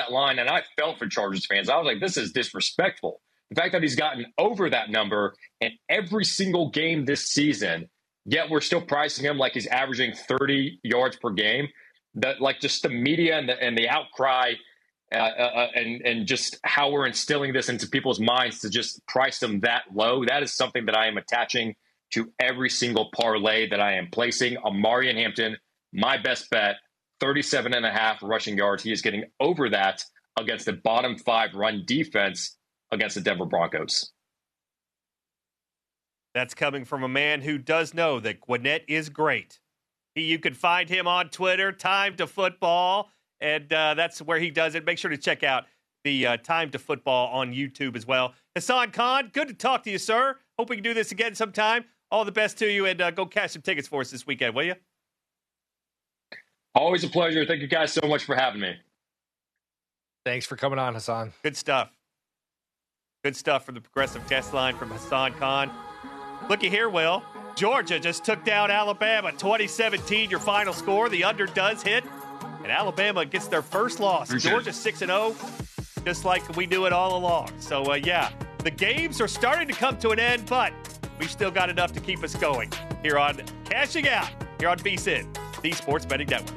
that line, and I felt for Chargers fans. I was like, this is disrespectful. The fact that he's gotten over that number in every single game this season, yet we're still pricing him like he's averaging 30 yards per game. That, like, just the media and the outcry and just how we're instilling this into people's minds to just price them that low. That is something that I am attaching to every single parlay that I am placing. Omarion Hampton, my best bet, 37.5 rushing yards. He is getting over that against the bottom 5 run defense against the Denver Broncos. That's coming from a man who does know that Gwinnett is great. You can find him on Twitter, Time to Football, and that's where he does it. Make sure to check out the Time to Football on YouTube as well. Hassan Khan, good to talk to you, sir. Hope we can do this again sometime. All the best to you, and go cash some tickets for us this weekend, will you? Always a pleasure. Thank you guys so much for having me. Thanks for coming on, Hassan. Good stuff. Good stuff from the Progressive Test Line from Hassan Khan. Looky here, Will. Georgia just took down Alabama 2017, your final score. The under does hit, and Alabama gets their first loss. Georgia 6-0, just like we knew it all along. So, the games are starting to come to an end, but we've still got enough to keep us going here on Cashing Out, here on VSiN, the Sports Betting Network.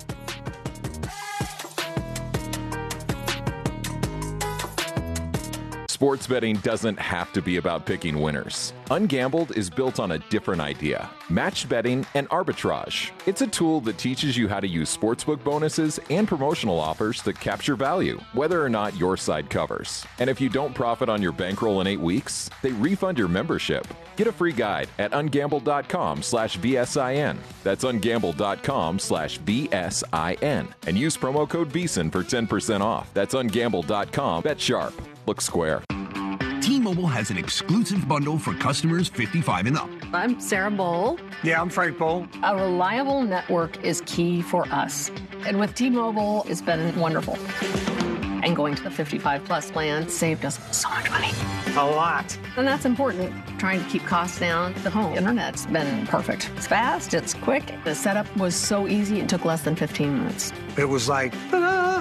Sports betting doesn't have to be about picking winners. Ungambled is built on a different idea: matched betting and arbitrage. It's a tool that teaches you how to use sportsbook bonuses and promotional offers to capture value, whether or not your side covers. And if you don't profit on your bankroll in 8 weeks, they refund your membership. Get a free guide at ungambled.com/BSIN. That's ungambled.com/BSIN. And use promo code VSiN for 10% off. That's ungambled.com. Bet sharp. Look square. T-Mobile has an exclusive bundle for customers 55 and up. I'm Sarah Bowl. Yeah, I'm Frank Bowl. A reliable network is key for us. And with T-Mobile, it's been wonderful. And going to the 55-plus plan saved us so much money. A lot. And that's important, trying to keep costs down. The home internet's been perfect. It's fast, it's quick. The setup was so easy, it took less than 15 minutes. It was like, ta-da!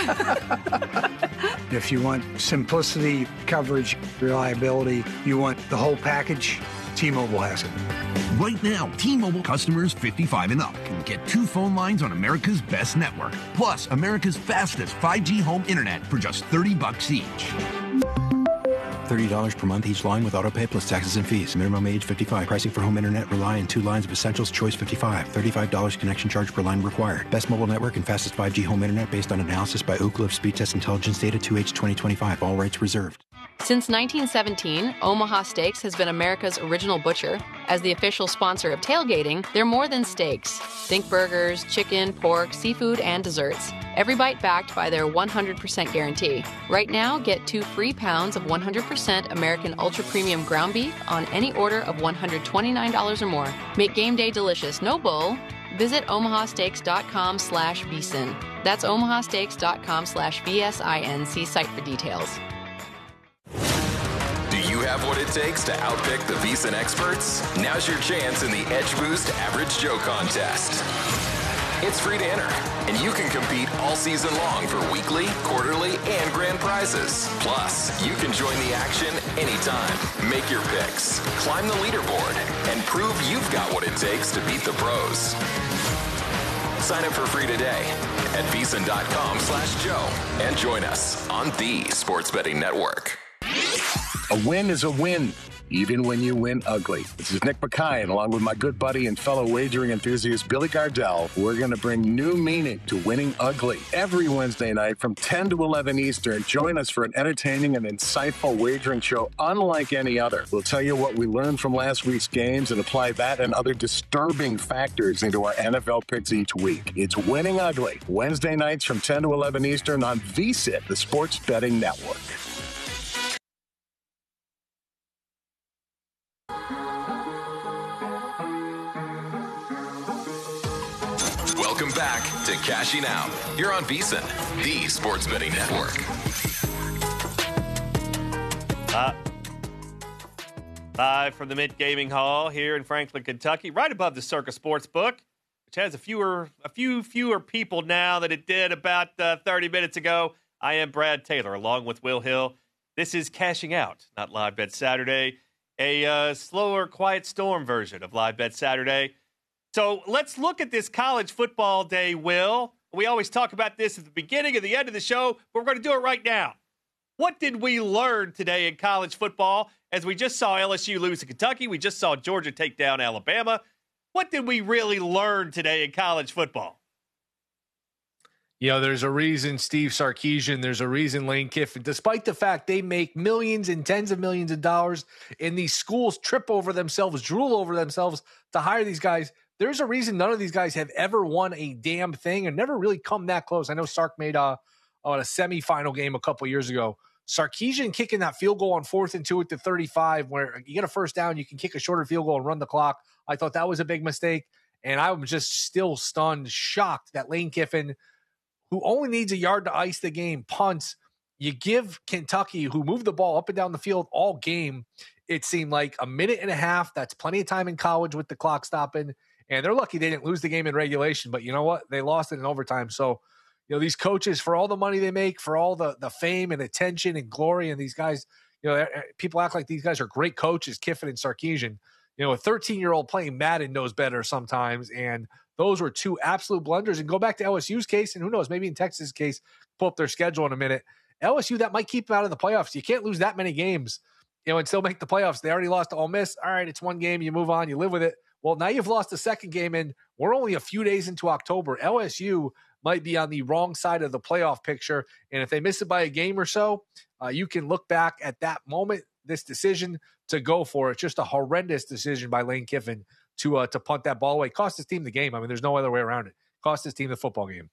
If you want simplicity, coverage, reliability, you want the whole package, T-Mobile has it. Right now, T-Mobile customers 55 and up can get 2 phone lines on America's best network, plus America's fastest 5G home internet for just $30 each. $30 per month each line with autopay plus taxes and fees. Minimum age 55. Pricing for home internet rely on 2 lines of Essentials Choice 55. $35 connection charge per line required. Best mobile network and fastest 5G home internet based on analysis by Ookla of Speed Test Intelligence data 2H 2025. All rights reserved. Since 1917, Omaha Steaks has been America's original butcher. As the official sponsor of tailgating, they're more than steaks. Think burgers, chicken, pork, seafood, and desserts. Every bite backed by their 100% guarantee. Right now, get 2 free pounds of 100% American Ultra Premium ground beef on any order of $129 or more. Make game day delicious, no bull. Visit omahasteaks.com/VSiN. That's omahasteaks.com/VSIN. See site for details. Do you have what it takes to outpick the VSiN experts? Now's your chance in the Edge Boost Average Joe contest. It's free to enter, and you can compete all season long for weekly, quarterly, and grand prizes. Plus, you can join the action anytime. Make your picks, climb the leaderboard, and prove you've got what it takes to beat the pros. Sign up for free today at VSiN.com/Joe and join us on the Sports Betting Network. A win is a win, even when you win ugly. This is Nick McKine, along with my good buddy and fellow wagering enthusiast Billy Gardell. We're going to bring new meaning to winning ugly. Every Wednesday night from 10 to 11 Eastern, join us for an entertaining and insightful wagering show unlike any other. We'll tell you what we learned from last week's games and apply that and other disturbing factors into our NFL picks each week. It's Winning Ugly, Wednesday nights from 10 to 11 Eastern on VSiN, the Sports Betting Network. Welcome back to Cashing Out. You're on VSiN, the Sports Betting Network. Live from the Mint Gaming Hall here in Franklin, Kentucky, right above the Circa Sportsbook, which has a few fewer people now than it did about 30 minutes ago. I am Brad Taylor, along with Will Hill. This is Cashing Out, not Live Bet Saturday, a slower, quiet storm version of Live Bet Saturday. So let's look at this college football day, Will. We always talk about this at the beginning and the end of the show, but we're going to do it right now. What did we learn today in college football? As we just saw LSU lose to Kentucky, we just saw Georgia take down Alabama. What did we really learn today in college football? You know, there's a reason Steve Sarkisian, there's a reason Lane Kiffin, despite the fact they make millions and tens of millions of dollars, and these schools trip over themselves, drool over themselves to hire these guys. There's a reason none of these guys have ever won a damn thing and never really come that close. I know Sark made a semifinal game a couple years ago. Sarkisian kicking that field goal on 4th and 2 at the 35, where you get a first down, you can kick a shorter field goal and run the clock. I thought that was a big mistake, and I'm just still stunned, shocked that Lane Kiffin, who only needs a yard to ice the game, punts. You give Kentucky, who moved the ball up and down the field all game, it seemed like a minute and a half. That's plenty of time in college with the clock stopping. And they're lucky they didn't lose the game in regulation. But you know what? They lost it in overtime. So, you know, these coaches, for all the money they make, for all the fame and attention and glory, and these guys, you know, people act like these guys are great coaches, Kiffin and Sarkisian. You know, a 13-year-old playing Madden knows better sometimes. And those were two absolute blunders. And go back to LSU's case, and who knows, maybe in Texas' case, pull up their schedule in a minute. LSU, that might keep them out of the playoffs. You can't lose that many games, you know, and still make the playoffs. They already lost to Ole Miss. All right, it's one game. You move on. You live with it. Well, now you've lost the second game, and we're only a few days into October. LSU might be on the wrong side of the playoff picture, and if they miss it by a game or so, you can look back at that moment, this decision to go for it. Just a horrendous decision by Lane Kiffin to punt that ball away. Cost his team the game. I mean, there's no other way around it. Cost his team the football game.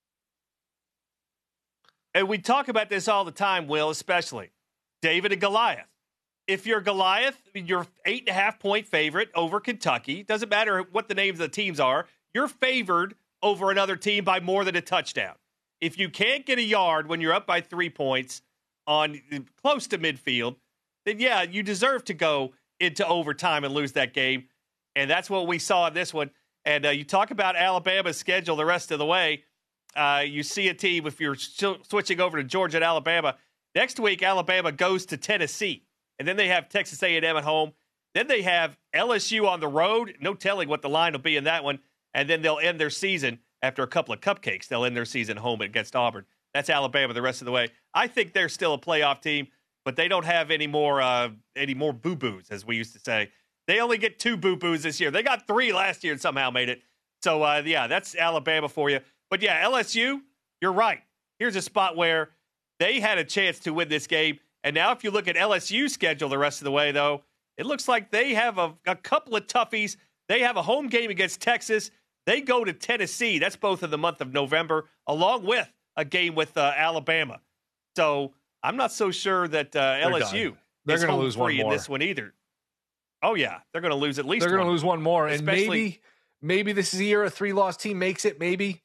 And we talk about this all the time, Will, especially David and Goliath. If you're Goliath, you're 8.5-point favorite over Kentucky. Doesn't matter what the names of the teams are. You're favored over another team by more than a touchdown. If you can't get a yard when you're up by 3 points on close to midfield, then yeah, you deserve to go into overtime and lose that game. And that's what we saw in this one. And you talk about Alabama's schedule the rest of the way. You see a team, if you're switching over to Georgia and Alabama, next week Alabama goes to Tennessee. And then they have Texas A&M at home. Then they have LSU on the road. No telling what the line will be in that one. And then they'll end their season after a couple of cupcakes. They'll end their season home against Auburn. That's Alabama the rest of the way. I think they're still a playoff team, but they don't have any more boo-boos, as we used to say. They only get 2 boo-boos this year. They got 3 last year and somehow made it. So, yeah, that's Alabama for you. But, yeah, LSU, you're right. Here's a spot where they had a chance to win this game. And now if you look at LSU's schedule the rest of the way, though, it looks like they have a couple of toughies. They have a home game against Texas. They go to Tennessee. That's both in the month of November, along with a game with Alabama. So I'm not so sure that LSU is home free in this one either. Oh, yeah. They're going to lose at least one. They're going to lose one more. And maybe this is the year a 3-loss team makes it, maybe.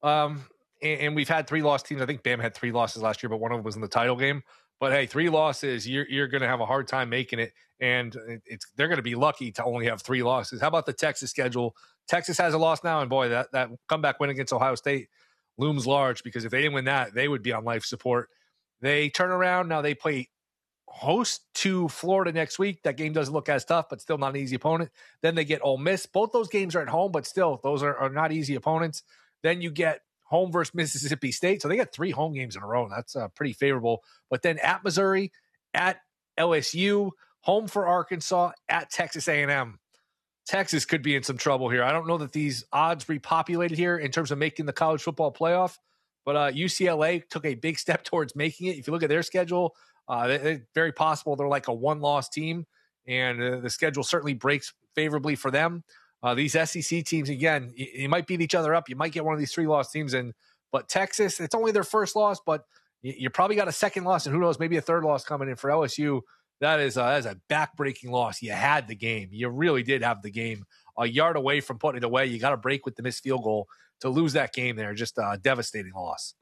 And we've had 3-loss teams. I think Bama had 3 losses last year, but one of them was in the title game. But, hey, 3 losses, you're going to have a hard time making it, and they're going to be lucky to only have 3 losses. How about the Texas schedule? Texas has a loss now, and, boy, that comeback win against Ohio State looms large because if they didn't win that, they would be on life support. They turn around. Now they play host to Florida next week. That game doesn't look as tough, but still not an easy opponent. Then they get Ole Miss. Both those games are at home, but still, those are not easy opponents. Then you get home versus Mississippi State. So they got 3 home games in a row. That's pretty favorable. But then at Missouri, at LSU, home for Arkansas, at Texas A&M. Texas could be in some trouble here. I don't know that these odds repopulated here in terms of making the college football playoff, but UCLA took a big step towards making it. If you look at their schedule, it's very possible they're like a 1-loss team, and the schedule certainly breaks favorably for them. These SEC teams, again, you might beat each other up. You might get one of these 3-loss teams in. But Texas, it's only their first loss, but you probably got a second loss, and who knows, maybe a third loss coming in for LSU. That is a back-breaking loss. You had the game. You really did have the game. A yard away from putting it away. You got to break with the missed field goal to lose that game there. Just a devastating loss.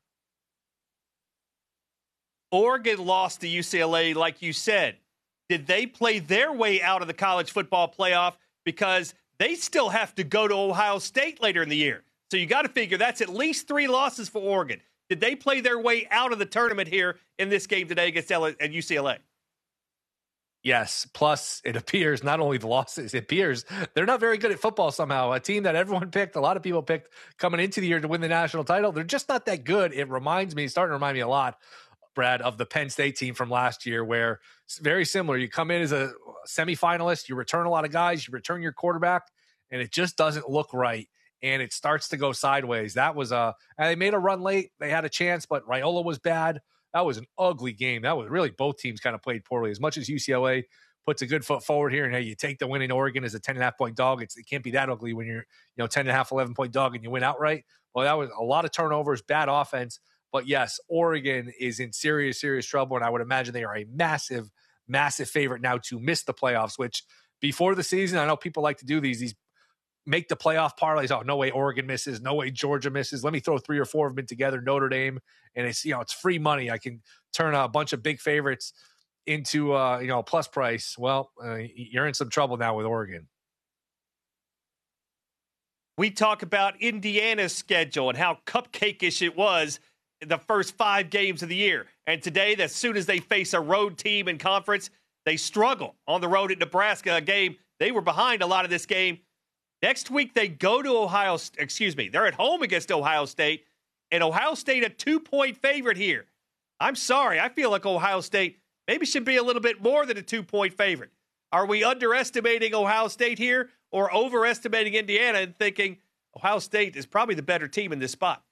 Oregon lost to UCLA, like you said. Did they play their way out of the college football playoff? Because they still have to go to Ohio State later in the year. So you got to figure that's at least 3 losses for Oregon. Did they play their way out of the tournament here in this game today against UCLA? Yes. Plus, it appears not only the losses, it appears they're not very good at football somehow. A team that everyone picked, a lot of people picked coming into the year to win the national title. They're just not that good. It's starting to remind me a lot, Brad, of the Penn State team from last year, where it's very similar. You come in as a semifinalist, you return a lot of guys, you return your quarterback, and it just doesn't look right. And it starts to go sideways. That was and they made a run late. They had a chance, but Raiola was bad. That was an ugly game. That was really both teams kind of played poorly. As much as UCLA puts a good foot forward here, and hey, you take the win in Oregon as a 10.5-point dog. It can't be that ugly when you're 10.5, 11-point dog and you win outright. Well, that was a lot of turnovers, bad offense. But yes, Oregon is in serious, serious trouble, and I would imagine they are a massive, massive favorite now to miss the playoffs, which before the season, I know people like to do these make the playoff parlays. Oh, no way Oregon misses. No way Georgia misses. Let me throw 3 or 4 of them in together, Notre Dame. And it's, it's free money. I can turn a bunch of big favorites into, plus price. Well, you're in some trouble now with Oregon. We talk about Indiana's schedule and how cupcake-ish it was in the first 5 games of the year. And today, as soon as they face a road team in conference, they struggle on the road at Nebraska, a game. They were behind a lot of this game. Next week, they go to they're at home against Ohio State, and Ohio State a 2-point favorite here. I'm sorry. I feel like Ohio State maybe should be a little bit more than a 2-point favorite. Are we underestimating Ohio State here or overestimating Indiana and thinking Ohio State is probably the better team in this spot?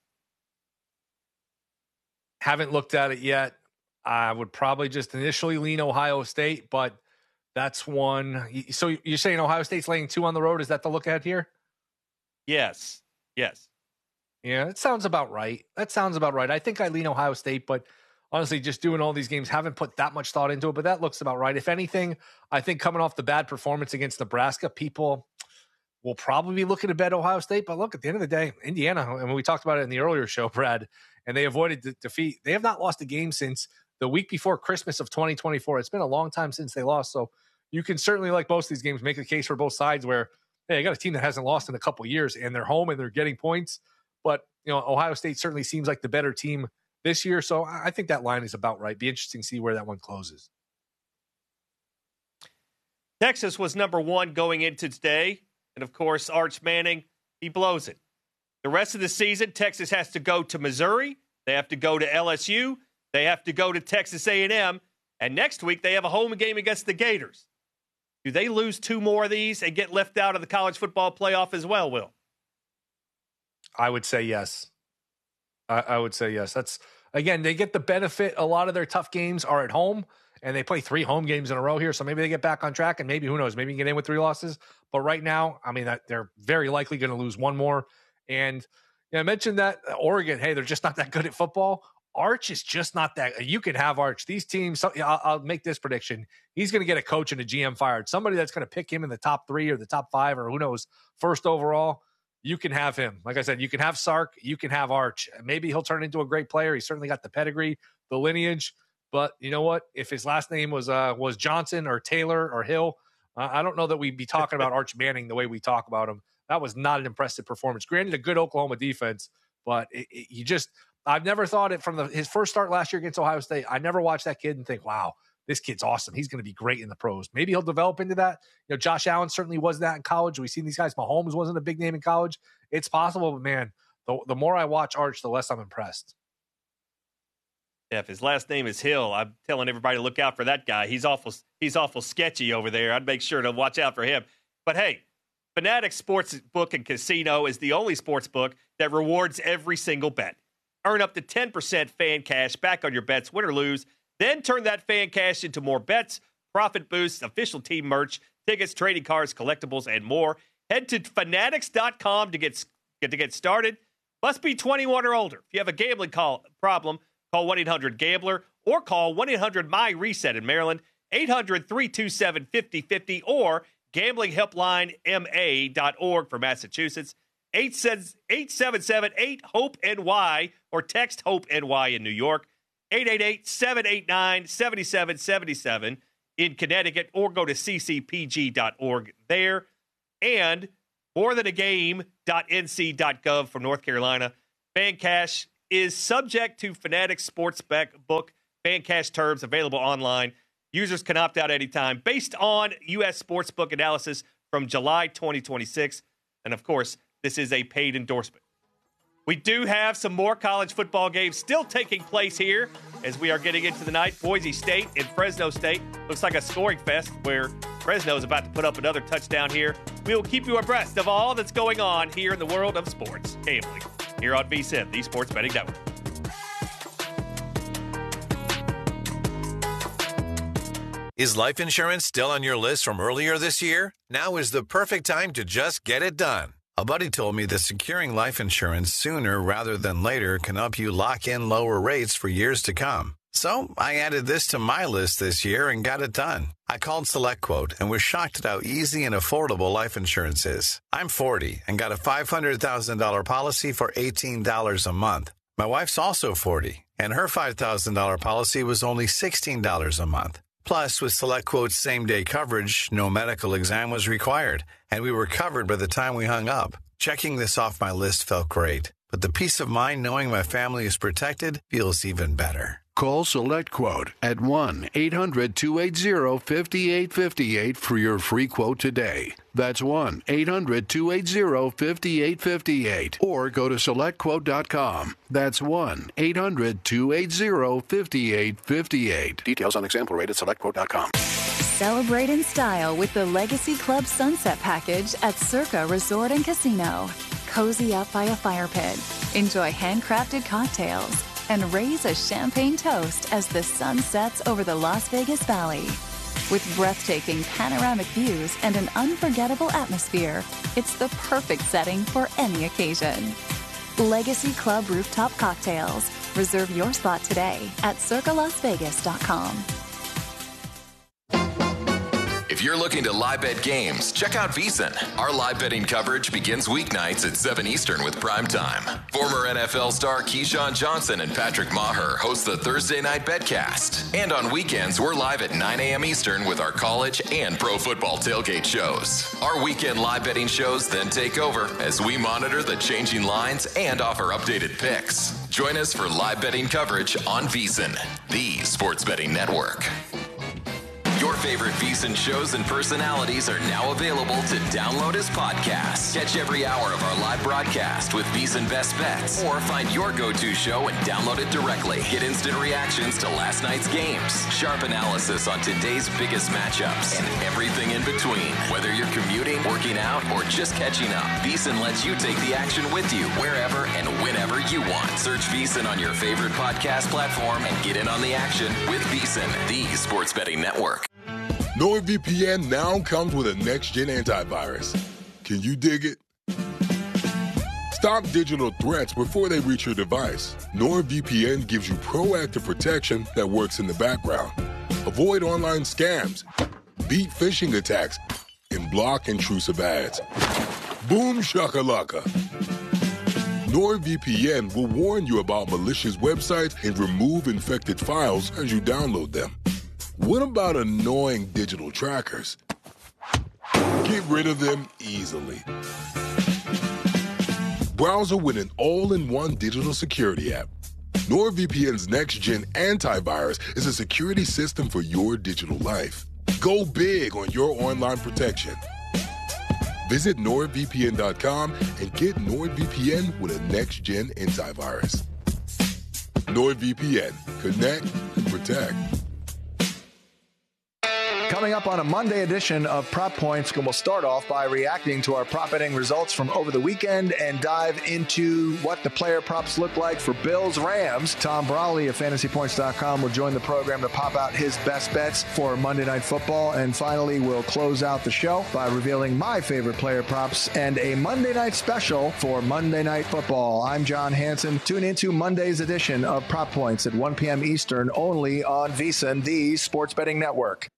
Haven't looked at it yet. I would probably just initially lean Ohio State, but that's one. So you're saying Ohio State's laying 2 on the road? Is that the look at here? Yes. Yeah, that sounds about right. I think I lean Ohio State, but honestly, just doing all these games, haven't put that much thought into it, but that looks about right. If anything, I think coming off the bad performance against Nebraska, people will probably be looking to bet Ohio State. But look, at the end of the day, Indiana, and we talked about it in the earlier show, Brad, and they avoided the defeat. They have not lost a game since the week before Christmas of 2024. It's been a long time since they lost. So you can certainly, like most of these games, make a case for both sides where, hey, I got a team that hasn't lost in a couple of years and they're home and they're getting points. But, Ohio State certainly seems like the better team this year. So I think that line is about right. Be interesting to see where that one closes. Texas was number 1 going into today. And, of course, Arch Manning, he blows it. The rest of the season, Texas has to go to Missouri. They have to go to LSU. They have to go to Texas A&M. And next week, they have a home game against the Gators. Do they lose 2 more of these and get left out of the college football playoff as well, Will? I would say yes. I would say yes. That's, again, they get the benefit. A lot of their tough games are at home, and they play 3 home games in a row here. So maybe they get back on track, and maybe, who knows, maybe you can get in with 3 losses. But right now, I mean, they're very likely going to lose 1 more. And I mentioned that Oregon, hey, they're just not that good at football. Arch is just not that. You can have Arch. These teams, I'll make this prediction. He's going to get a coach and a GM fired. Somebody that's going to pick him in the top 3 or the top 5 or who knows, first overall. You can have him. Like I said, you can have Sark. You can have Arch. Maybe he'll turn into a great player. He's certainly got the pedigree, the lineage. But you know what? If his last name was Johnson or Taylor or Hill, I don't know that we'd be talking about Arch Manning the way we talk about him. That was not an impressive performance. Granted, a good Oklahoma defense, but I've never thought it from his first start last year against Ohio State. I never watched that kid and think, wow, this kid's awesome. He's going to be great in the pros. Maybe he'll develop into that. Josh Allen certainly was that in college. We've seen these guys. Mahomes wasn't a big name in college. It's possible, but man, the more I watch Arch, the less I'm impressed. Yeah, if his last name is Hill, I'm telling everybody to look out for that guy. He's awful sketchy over there. I'd make sure to watch out for him. But hey, Fanatics Sportsbook and Casino is the only sports book that rewards every single bet. Earn up to 10% fan cash back on your bets, win or lose. Then turn that fan cash into more bets, profit boosts, official team merch, tickets, trading cards, collectibles, and more. Head to fanatics.com to get started. Must be 21 or older. If you have a gambling problem, call 1-800-GAMBLER or call 1-800-MY-RESET in Maryland, 800-327-5050 or gamblinghelplinema.org for Massachusetts, 877-8-HOPE-NY or text HOPE-NY in New York, 888-789-7777 in Connecticut, or go to ccpg.org there. And morethanagame.nc.gov for North Carolina. Fan cash is subject to Fanatics Sportsbook fan cash terms available online. Users can opt out anytime based on U.S. Sportsbook analysis from July 2026. And, of course, this is a paid endorsement. We do have some more college football games still taking place here as we are getting into the night. Boise State and Fresno State. Looks like a scoring fest where Fresno is about to put up another touchdown here. We will keep you abreast of all that's going on here in the world of sports. Gambling here on VSiN, the Sports Betting Network. Is life insurance still on your list from earlier this year? Now is the perfect time to just get it done. A buddy told me that securing life insurance sooner rather than later can help you lock in lower rates for years to come. So I added this to my list this year and got it done. I called SelectQuote and was shocked at how easy and affordable life insurance is. I'm 40 and got a $500,000 policy for $18 a month. My wife's also 40, and her $5,000 policy was only $16 a month. Plus, with SelectQuote's same-day coverage, no medical exam was required, and we were covered by the time we hung up. Checking this off my list felt great, but the peace of mind knowing my family is protected feels even better. Call SelectQuote at 1-800-280-5858 for your free quote today. That's 1-800-280-5858. Or go to SelectQuote.com. That's 1-800-280-5858. Details on example rate at SelectQuote.com. Celebrate in style with the Legacy Club Sunset Package at Circa Resort and Casino. Cozy up by a fire pit. Enjoy handcrafted cocktails. And raise a champagne toast as the sun sets over the Las Vegas Valley. With breathtaking panoramic views and an unforgettable atmosphere, it's the perfect setting for any occasion. Legacy Club Rooftop Cocktails. Reserve your spot today at circalasvegas.com. If you're looking to live bet games, check out VSiN. Our live betting coverage begins weeknights at 7 Eastern with Primetime. Former NFL star Keyshawn Johnson and Patrick Maher host the Thursday Night Betcast. And on weekends, we're live at 9 a.m. Eastern with our college and pro football tailgate shows. Our weekend live betting shows then take over as we monitor the changing lines and offer updated picks. Join us for live betting coverage on VSiN, the Sports Betting Network. Your favorite VSiN shows and personalities are now available to download as podcasts. Catch every hour of our live broadcast with VSiN Best Bets, or find your go-to show and download it directly. Get instant reactions to last night's games, sharp analysis on today's biggest matchups, and everything in between. Whether you're commuting, working out, or just catching up, VSiN lets you take the action with you wherever and whenever you want. Search VSiN on your favorite podcast platform and get in on the action with VSiN, the Sports Betting Network. NordVPN now comes with a next-gen antivirus. Can you dig it? Stop digital threats before they reach your device. NordVPN gives you proactive protection that works in the background. Avoid online scams, beat phishing attacks, and block intrusive ads. Boom shakalaka. NordVPN will warn you about malicious websites and remove infected files as you download them. What about annoying digital trackers? Get rid of them easily. Browser with an all-in-one digital security app. NordVPN's next-gen antivirus is a security system for your digital life. Go big on your online protection. Visit NordVPN.com and get NordVPN with a next-gen antivirus. NordVPN. Connect and protect. Coming up on a Monday edition of Prop Points, and we'll start off by reacting to our prop betting results from over the weekend and dive into what the player props look like for Bills-Rams. Tom Brawley of FantasyPoints.com will join the program to pop out his best bets for Monday Night Football. And finally, we'll close out the show by revealing my favorite player props and a Monday night special for Monday Night Football. I'm John Hansen. Tune into Monday's edition of Prop Points at 1 p.m. Eastern, only on VSiN, the Sports Betting Network.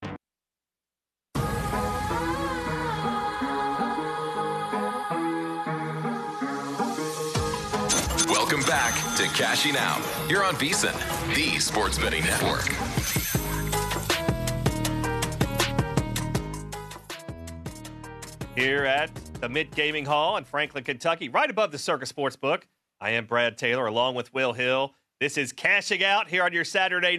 Welcome back to Cashing Out. You're on VSiN, the Sports Betting Network. Here at the Mint Gaming Hall in Franklin, Kentucky, right above the Circa Sportsbook, I am Brad Taylor along with Will Hill. This is Cashing Out here on your Saturday